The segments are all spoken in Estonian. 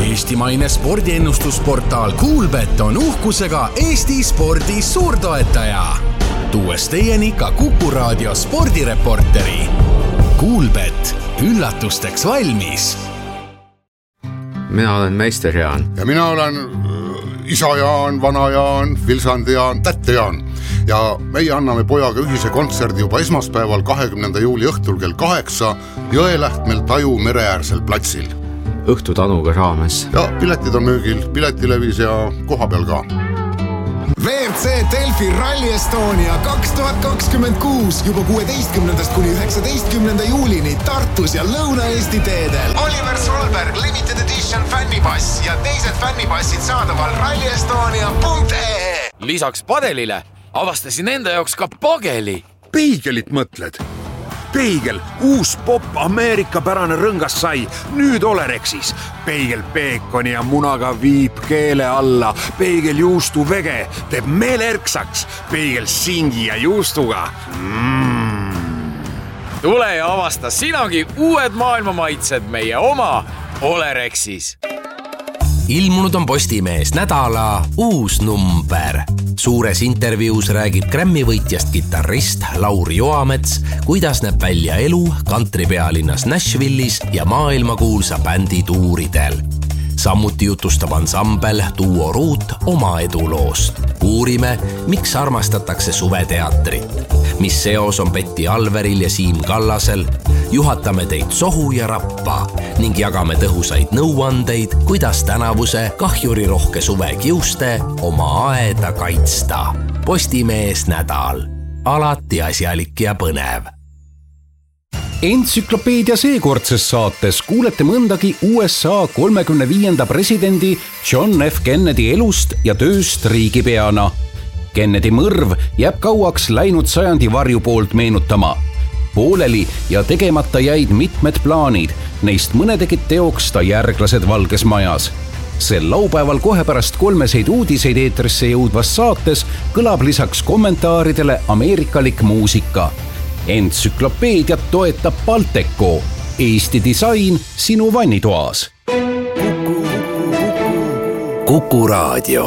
Eestimaine spordiennustusportaal Kuulbet on uhkusega Eesti spordi suurtoetaja. Tuues teieni ka Kuku Raadio spordireporteri. Kuulbet, üllatusteks valmis. Mina olen meister Jaan. Ja mina olen isa Jaan, vana Jaan, Vilsandi Jaan, tätte Jaan. Ja meie anname pojaga ühise kontserdi juba esmaspäeval 20. juuli õhtul kell 8 Jõelähtmel Taju mereäärsel platsil. Õhtutanuga raames. Ja piletid on müügil, Piletilevis ja koha peal ka. WRC Delfi Rally Estonia 2026 juba 16. kuni 19. juulini Tartus ja Lõuna-Eesti teedel. Oliver Solberg Limited Edition fännipass ja teised fännipassid saadaval rallyestonia.ee. Lisaks padelile avastasin enda jaoks ka pageli. Peigelit mõtled? Peigel, uus pop Ameerika pärane rõngas sai, nüüd Olerexis. Peigel peekoni ja munaga viib keele alla. Peigel juustu vege teeb meelerksaks. Peigel singi ja juustuga. Tule ja avasta sinagi uued maailmamaitsed meie oma Olerexis. Ilmunud on Postimees nädala uus number. Suures intervjuus räägib Grammy võitjast kitarrist Lauri Joamets, kuidas näeb välja elu kantripealinnas Nashvillis ja maailmakuulsa bändi tuuridel. Samuti jutustab ansambel Duo Root oma eduloost. Uurime, miks armastatakse suveteatrit, mis seos on Betty Alveril ja Siim Kallasel, juhatame teid sohu ja rappa ning jagame tõhusaid nõuandeid, kuidas tänavuse kahjurirohke suve kiuste oma aeda kaitsta. Postimees nädal. Alati asjalik ja põnev. Entsüklopeedia seekordses saates kuulete mõndagi USA 35. presidendi John F. Kennedy elust ja tööst riigipeana. Kennedy mõrv jääb kauaks läinud sajandi varju poolt meenutama. Pooleli ja tegemata jäid mitmed plaanid, neist mõne tegid teoks ta järglased Valges Majas. Sel laupäeval kohe pärast 3 uudiseid eetrisse jõudvas saates kõlab lisaks kommentaaridele ameerikalik muusika. Entsüklopeediat toetab Balteco. Eesti disain sinu vannitoas. Kuku Raadio.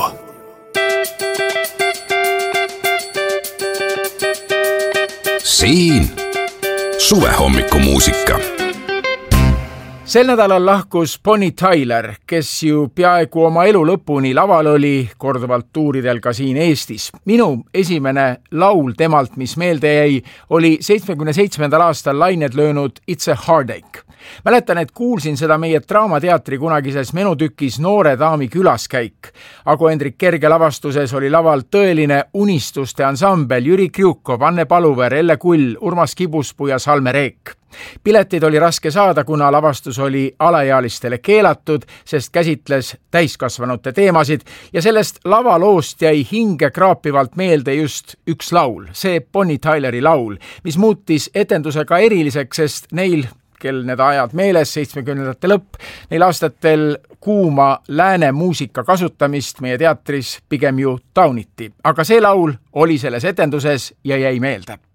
Siin suvehommikumuusika. Sel nädalal lahkus Bonnie Tyler, kes ju peaaegu oma elu lõpuni laval oli, korduvalt tuuridel ka siin Eestis. Minu esimene laul temalt, mis meelde jäi, oli 77. aastal lained löönud It's a Heartache. Mäletan, et kuulsin seda meie Draamateatri kunagises menutükis Noore daami külaskäik. Ago Hendrik Kerge lavastuses oli laval tõeline unistuste ansambel Jüri Kriukov, Anne Paluver, Elle Kull, Urmas Kibuspuu ja Salme Reek. Piletid oli raske saada, kuna lavastus oli alaealistele keelatud, sest käsitles täiskasvanute teemasid ja sellest lavaloost jäi hinge kraapivalt meelde just üks laul, see Bonnie Tyleri laul, mis muutis etendusega eriliseks, sest neil, kel need ajad meeles, 70. lõpp, neil aastatel kuuma lääne muusika kasutamist meie teatris pigem ju tauniti. Aga see laul oli selles etenduses ja jäi meelde.